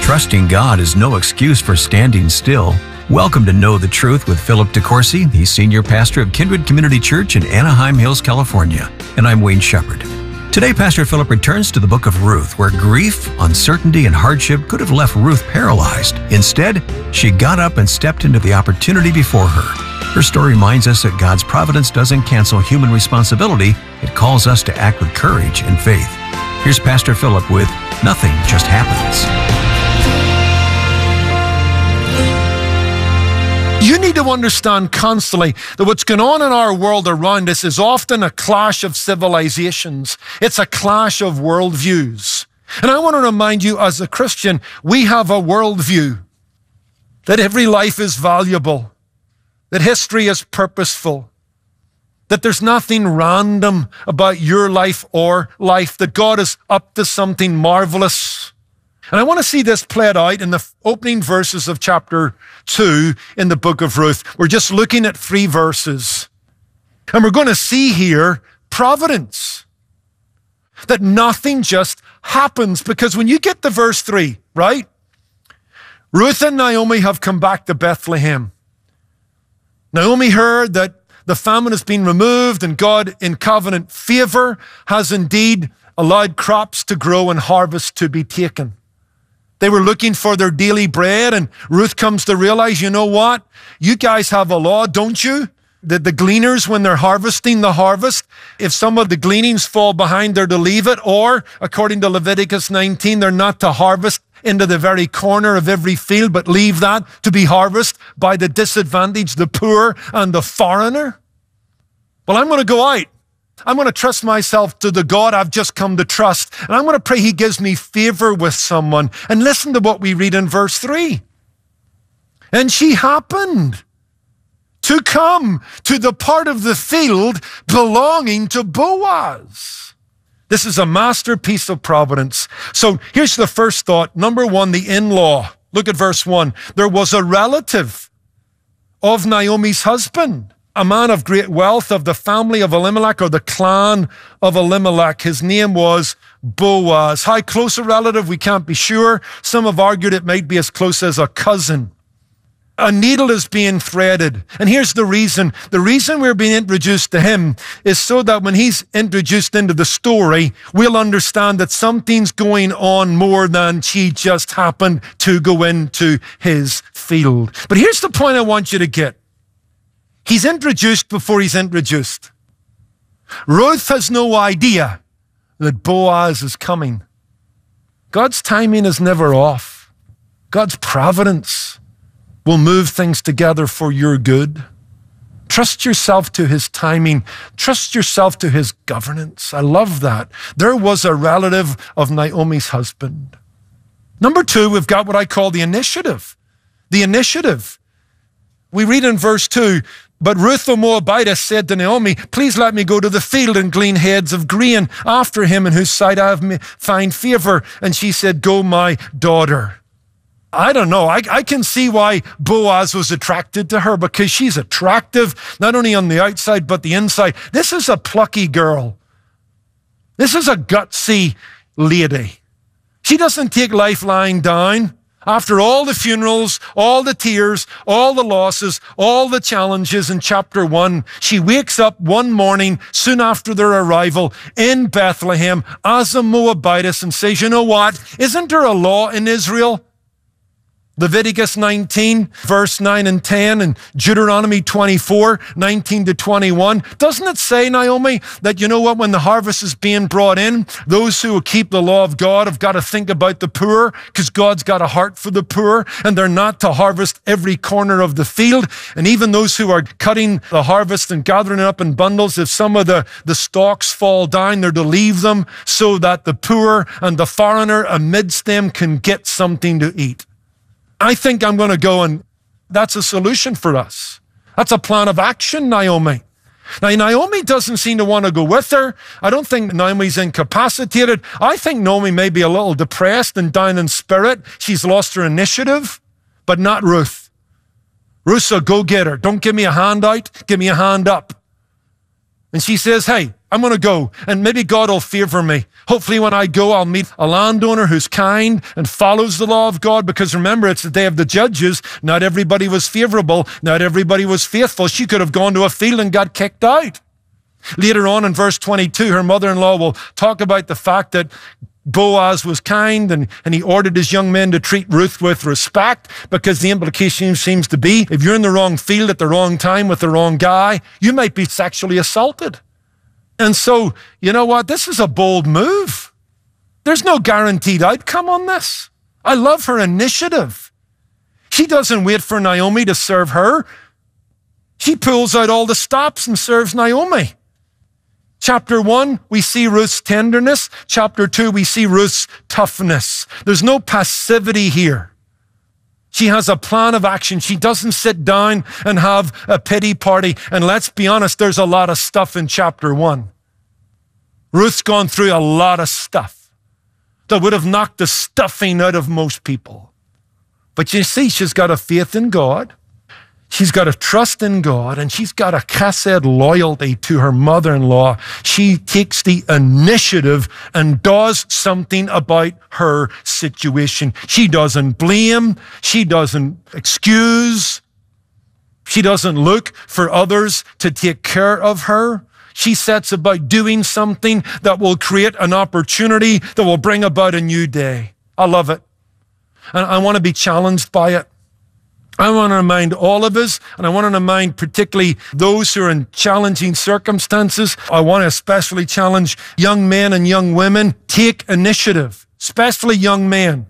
Trusting God is no excuse for standing still. Welcome to Know the Truth with Philip DeCourcy. He's senior pastor of Kindred Community Church in Anaheim Hills, California. And I'm Wayne Shepherd. Today, Pastor Philip returns to the book of Ruth, where grief, uncertainty, and hardship could have left Ruth paralyzed. Instead, she got up and stepped into the opportunity before her. Her story reminds us that God's providence doesn't cancel human responsibility. It calls us to act with courage and faith. Here's Pastor Philip with Nothing Just Happens. You need to understand constantly that what's going on in our world around us is often a clash of civilizations. It's a clash of worldviews. And I want to remind you, as a Christian, we have a worldview that every life is valuable, that history is purposeful, that there's nothing random about your life or life, that God is up to something marvelous. And I want to see this played out in the opening verses of chapter 2 in the book of Ruth. We're just looking at 3 verses. And we're going to see here providence. That nothing just happens. Because when you get to verse 3, right? Ruth and Naomi have come back to Bethlehem. Naomi heard that the famine has been removed and God, in covenant favor, has indeed allowed crops to grow and harvest to be taken. They were looking for their daily bread, and Ruth comes to realize, you know what? You guys have a law, don't you? That the gleaners, when they're harvesting the harvest, if some of the gleanings fall behind, they're to leave it, or, according to Leviticus 19, they're not to harvest into the very corner of every field, but leave that to be harvested by the disadvantaged, the poor, and the foreigner. Well, I'm going to go out. I'm going to trust myself to the God I've just come to trust. And I'm going to pray He gives me favor with someone. And listen to what we read in verse 3. And she happened to come to the part of the field belonging to Boaz. This is a masterpiece of providence. So here's the first thought. Number 1, the in-law. Look at verse 1. There was a relative of Naomi's husband, a man of great wealth of the family of Elimelech, or the clan of Elimelech. His name was Boaz. How close a relative, we can't be sure. Some have argued it might be as close as a cousin. A needle is being threaded. And here's the reason. The reason we're being introduced to him is so that when he's introduced into the story, we'll understand that something's going on more than she just happened to go into his field. But here's the point I want you to get. He's introduced before he's introduced. Ruth has no idea that Boaz is coming. God's timing is never off. God's providence will move things together for your good. Trust yourself to His timing. Trust yourself to His governance. I love that. There was a relative of Naomi's husband. Number 2, we've got what I call the initiative. The initiative. We read in verse 2, but Ruth the Moabitess said to Naomi, please let me go to the field and glean heads of grain after him in whose sight I have find favor. And she said, go, my daughter. I don't know. I can see why Boaz was attracted to her, because she's attractive, not only on the outside, but the inside. This is a plucky girl. This is a gutsy lady. She doesn't take life lying down. After all the funerals, all the tears, all the losses, all the challenges in chapter 1, she wakes up one morning soon after their arrival in Bethlehem as a Moabitess and says, you know what? Isn't there a law in Israel? Leviticus 19, verse 9 and 10, and Deuteronomy 24, 19 to 21. Doesn't it say, Naomi, that you know what, when the harvest is being brought in, those who will keep the law of God have got to think about the poor, because God's got a heart for the poor, and they're not to harvest every corner of the field. And even those who are cutting the harvest and gathering it up in bundles, if some of the stalks fall down, they're to leave them so that the poor and the foreigner amidst them can get something to eat. I think I'm going to go, and that's a solution for us. That's a plan of action, Naomi. Now, Naomi doesn't seem to want to go with her. I don't think Naomi's incapacitated. I think Naomi may be a little depressed and down in spirit. She's lost her initiative, but not Ruth. Ruth's a go-getter. Don't give me a hand out, give me a hand up. And she says, hey, I'm going to go, and maybe God will favor me. Hopefully when I go, I'll meet a landowner who's kind and follows the law of God, because remember, it's the day of the judges. Not everybody was favorable. Not everybody was faithful. She could have gone to a field and got kicked out. Later on in verse 22, her mother-in-law will talk about the fact that Boaz was kind and he ordered his young men to treat Ruth with respect, because the implication seems to be if you're in the wrong field at the wrong time with the wrong guy, you might be sexually assaulted. And so, you know what? This is a bold move. There's no guaranteed outcome on this. I love her initiative. She doesn't wait for Naomi to serve her. She pulls out all the stops and serves Naomi. Chapter 1, we see Ruth's tenderness. Chapter 2, we see Ruth's toughness. There's no passivity here. She has a plan of action. She doesn't sit down and have a pity party. And let's be honest, there's a lot of stuff in chapter 1. Ruth's gone through a lot of stuff that would have knocked the stuffing out of most people. But you see, she's got a faith in God. She's got a trust in God, and she's got a chesed loyalty to her mother-in-law. She takes the initiative and does something about her situation. She doesn't blame. She doesn't excuse. She doesn't look for others to take care of her. She sets about doing something that will create an opportunity that will bring about a new day. I love it. And I want to be challenged by it. I want to remind all of us, and I want to remind particularly those who are in challenging circumstances. I want to especially challenge young men and young women. Take initiative, especially young men.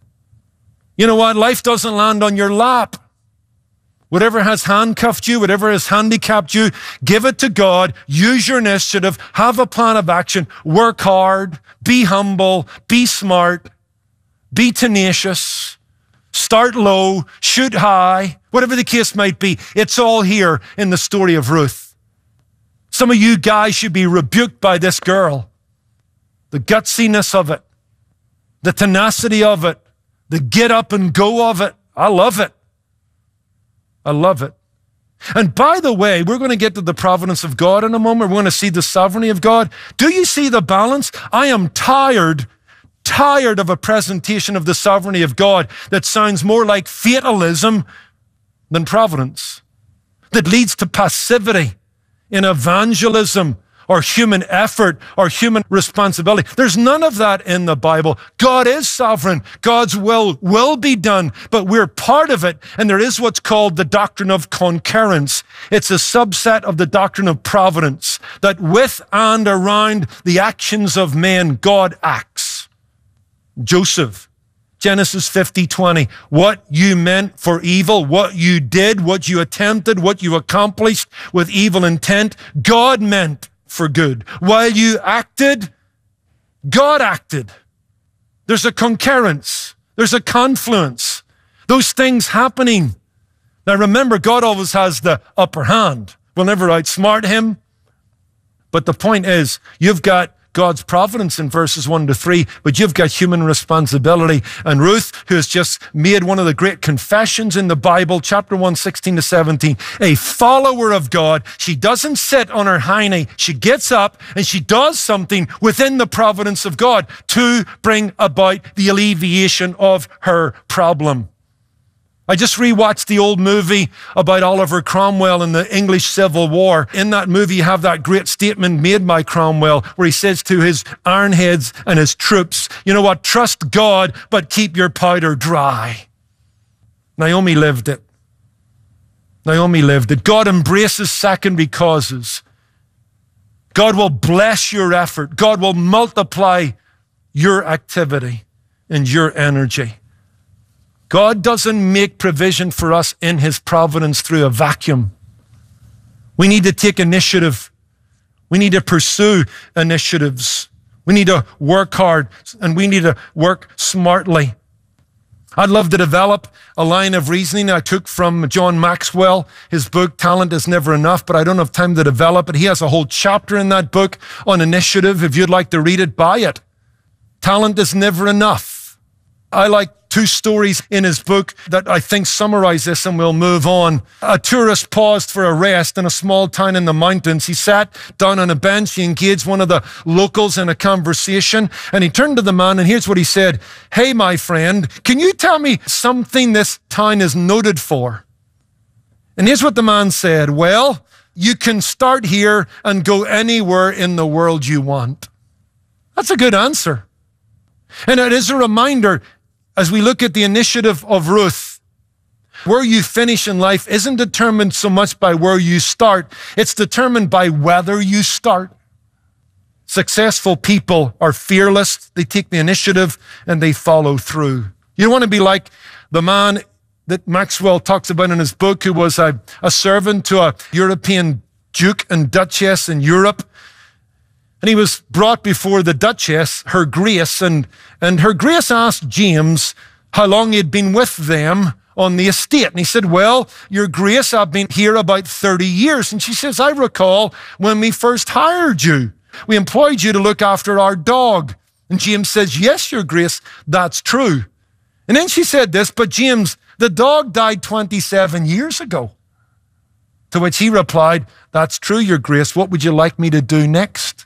You know what? Life doesn't land on your lap. Whatever has handcuffed you, whatever has handicapped you, give it to God. Use your initiative. Have a plan of action. Work hard. Be humble. Be smart. Be tenacious. Start low, shoot high, whatever the case might be. It's all here in the story of Ruth. Some of you guys should be rebuked by this girl. The gutsiness of it, the tenacity of it, the get up and go of it. I love it. I love it. And by the way, we're going to get to the providence of God in a moment. We're going to see the sovereignty of God. Do you see the balance? I am tired of a presentation of the sovereignty of God that sounds more like fatalism than providence, that leads to passivity in evangelism or human effort or human responsibility. There's none of that in the Bible. God is sovereign. God's will be done, but we're part of it. And there is what's called the doctrine of concurrence. It's a subset of the doctrine of providence, that with and around the actions of men, God acts. Joseph, Genesis 50:20. What you meant for evil, what you did, what you attempted, what you accomplished with evil intent, God meant for good. While you acted, God acted. There's a concurrence. There's a confluence. Those things happening. Now remember, God always has the upper hand. We'll never outsmart him. But the point is, you've got God's providence in verses 1 to 3, but you've got human responsibility. And Ruth, who has just made one of the great confessions in the Bible, chapter 1, 16 to 17, a follower of God. She doesn't sit on her hiney. She gets up and she does something within the providence of God to bring about the alleviation of her problem. I just rewatched the old movie about Oliver Cromwell in the English Civil War. In that movie, you have that great statement made by Cromwell where he says to his ironheads and his troops, you know what, trust God, but keep your powder dry. Naomi lived it. Naomi lived it. God embraces secondary causes. God will bless your effort. God will multiply your activity and your energy. God doesn't make provision for us in his providence through a vacuum. We need to take initiative. We need to pursue initiatives. We need to work hard and we need to work smartly. I'd love to develop a line of reasoning I took from John Maxwell, his book, Talent is Never Enough, but I don't have time to develop it. He has a whole chapter in that book on initiative. If you'd like to read it, buy it. Talent is never enough. I like two stories in his book that I think summarize this, and we'll move on. A tourist paused for a rest in a small town in the mountains. He sat down on a bench. He engaged one of the locals in a conversation, and he turned to the man, and here's what he said. "Hey, my friend, can you tell me something this town is noted for?" And here's what the man said. "Well, you can start here and go anywhere in the world you want." That's a good answer. And it is a reminder, as we look at the initiative of Ruth, where you finish in life isn't determined so much by where you start. It's determined by whether you start. Successful people are fearless. They take the initiative and they follow through. You want to be like the man that Maxwell talks about in his book, who was a servant to a European duke and duchess in Europe. And he was brought before the duchess, Her Grace, and Her Grace asked James how long he had been with them on the estate. And he said, "Well, Your Grace, I've been here about 30 years. And she says, "I recall when we first hired you. We employed you to look after our dog." And James says, "Yes, Your Grace, that's true." And then she said this, "But James, the dog died 27 years ago." To which he replied, "That's true, Your Grace. What would you like me to do next?"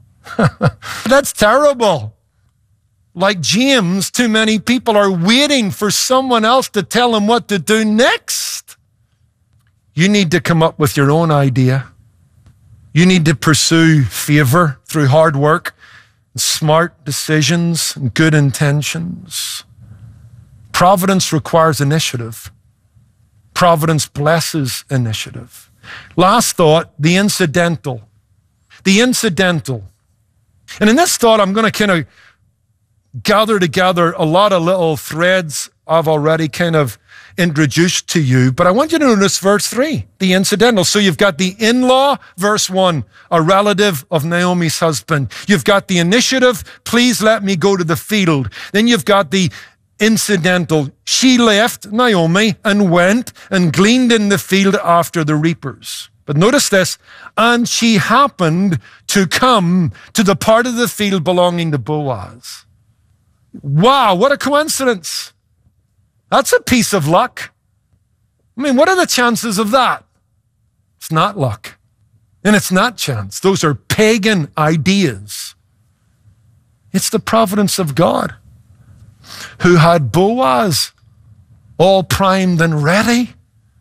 That's terrible. Like James, too many people are waiting for someone else to tell them what to do next. You need to come up with your own idea. You need to pursue favor through hard work, smart decisions, and good intentions. Providence requires initiative. Providence blesses initiative. Last thought, the incidental. The incidental. And in this thought, I'm going to kind of gather together a lot of little threads I've already kind of introduced to you. But I want you to notice verse 3, the incidental. So you've got the in-law, verse 1, a relative of Naomi's husband. You've got the initiative, please let me go to the field. Then you've got the incidental. She left Naomi and went and gleaned in the field after the reapers. But notice this, and she happened to come to the part of the field belonging to Boaz. Wow, what a coincidence. That's a piece of luck. I mean, what are the chances of that? It's not luck, and it's not chance. Those are pagan ideas. It's the providence of God, who had Boaz all primed and ready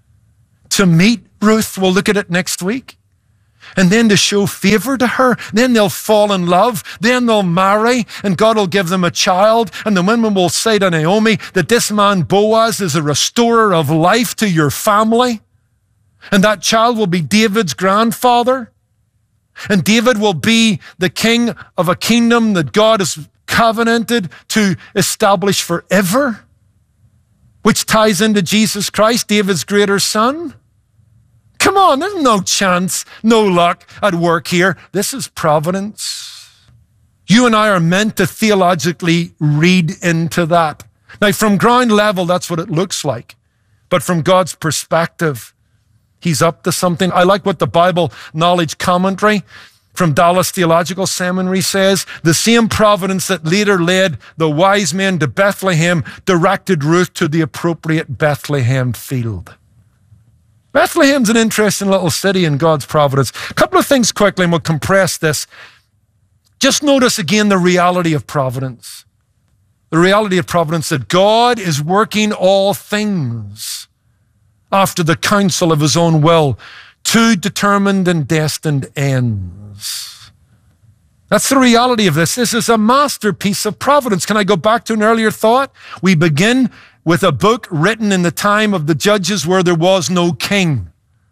to meet Ruth. We'll look at it next week. And then to show favor to her. Then they'll fall in love. Then they'll marry, and God will give them a child. And the women will say to Naomi that this man Boaz is a restorer of life to your family. And that child will be David's grandfather. And David will be the king of a kingdom that God has covenanted to establish forever, which ties into Jesus Christ, David's greater son. Come on, there's no chance, no luck at work here. This is providence. You and I are meant to theologically read into that. Now, from ground level, that's what it looks like. But from God's perspective, He's up to something. I like what the Bible Knowledge Commentary from Dallas Theological Seminary says. The same providence that later led the wise men to Bethlehem directed Ruth to the appropriate Bethlehem field. Bethlehem's an interesting little city in God's providence. A couple of things quickly, and we'll compress this. Just notice again the reality of providence. The reality of providence that God is working all things after the counsel of His own will to determined and destined ends. That's the reality of this. This is a masterpiece of providence. Can I go back to an earlier thought? We begin with a book written in the time of the judges where there was no king.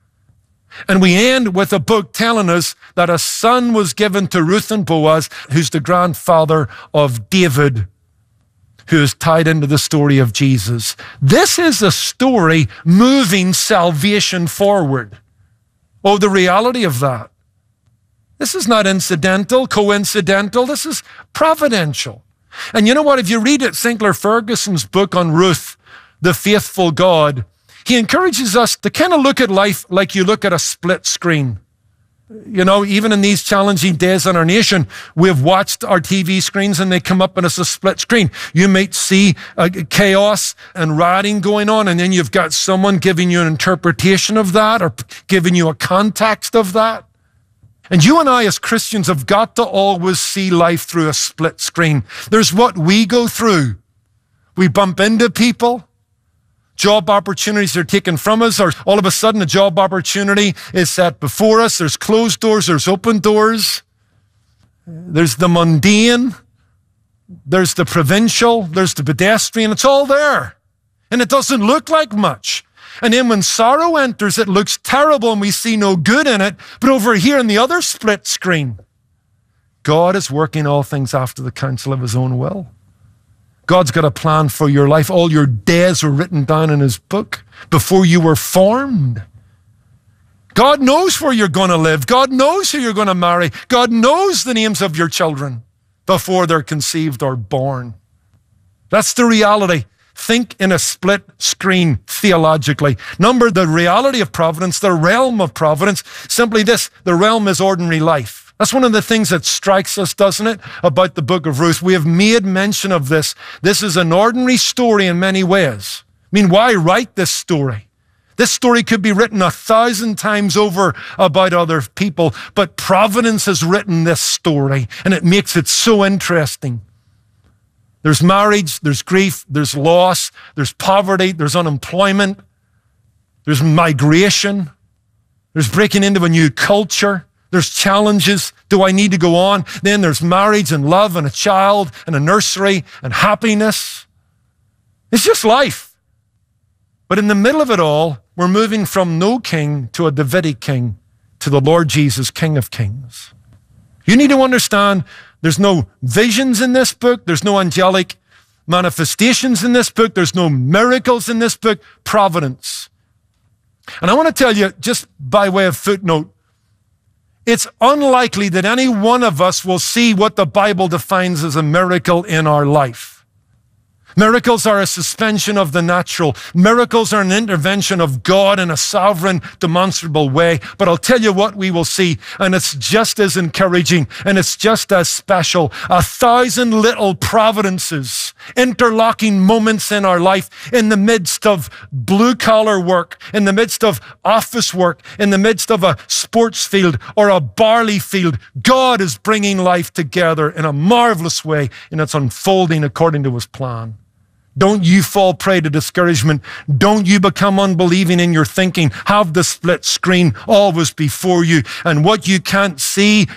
And we end with a book telling us that a son was given to Ruth and Boaz, who's the grandfather of David, who is tied into the story of Jesus. This is a story moving salvation forward. Oh, the reality of that. This is not incidental, coincidental. This is providential. And you know what? If you read it, Sinclair Ferguson's book on Ruth, The Faithful God, he encourages us to kind of look at life like you look at a split screen. You know, even in these challenging days in our nation, we've watched our TV screens and they come up and it's a split screen. You might see chaos and rioting going on, and then you've got someone giving you an interpretation of that or giving you a context of that. And you and I as Christians have got to always see life through a split screen. There's what we go through. We bump into people. Job opportunities are taken from us, or all of a sudden a job opportunity is set before us. There's closed doors, there's open doors. There's the mundane, there's the provincial, there's the pedestrian. It's all there. And it doesn't look like much. And then when sorrow enters, it looks terrible and we see no good in it. But over here in the other split screen, God is working all things after the counsel of his own will. God's got a plan for your life. All your days were written down in his book before you were formed. God knows where you're going to live. God knows who you're going to marry. God knows the names of your children before they're conceived or born. That's the reality. Think in a split screen theologically. Number, the reality of providence, the realm of providence, simply this: the realm is ordinary life. That's one of the things that strikes us, doesn't it, about the book of Ruth? We have made mention of this. This is an ordinary story in many ways. I mean, why write this story? This story could be written 1,000 times over about other people, but Providence has written this story, and it makes it so interesting. There's marriage, there's grief, there's loss, there's poverty, there's unemployment, there's migration, there's breaking into a new culture. There's challenges. Do I need to go on? Then there's marriage and love and a child and a nursery and happiness. It's just life. But in the middle of it all, we're moving from no king to a Davidic king to the Lord Jesus, King of Kings. You need to understand there's no visions in this book. There's no angelic manifestations in this book. There's no miracles in this book. Providence. And I want to tell you, just by way of footnote, it's unlikely that any one of us will see what the Bible defines as a miracle in our life. Miracles are a suspension of the natural. Miracles are an intervention of God in a sovereign, demonstrable way. But I'll tell you what we will see, and it's just as encouraging, and it's just as special. 1,000 little providences, interlocking moments in our life, in the midst of blue-collar work, in the midst of office work, in the midst of a sports field or a barley field. God is bringing life together in a marvelous way, and it's unfolding according to his plan. Don't you fall prey to discouragement. Don't you become unbelieving in your thinking. Have the split screen always before you. And what you can't see,